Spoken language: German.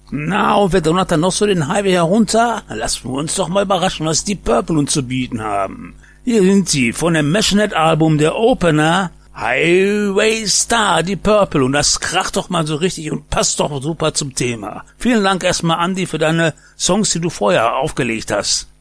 Na, und wer donnert dann noch so den Highway herunter? Lassen wir uns doch mal überraschen, was die Purple uns zu bieten haben. Hier sind sie, von dem Meshnet-Album der Opener, Highway Star, die Purple. Und das kracht doch mal so richtig und passt doch super zum Thema. Vielen Dank erstmal, Andi, für deine Songs, die du vorher aufgelegt hast.